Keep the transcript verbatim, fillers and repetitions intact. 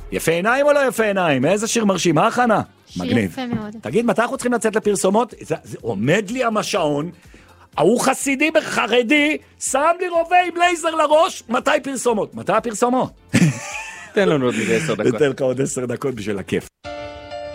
יפה עיניים או לא יפה עיניים? איזה שיר מרשים, מה הכנה? שיר יפה מאוד. תגיד, מתי אנחנו צריכים לצאת לפרסומות? זה, זה עומד לי המשעון, ההוא חסידי בחרדי, שם לי רובה עם לייזר לראש, מתי פרסומות? מתי הפרסומות? תן לנו עוד עשר דקות. ניתן לך עוד עשר דקות בשביל הכיף.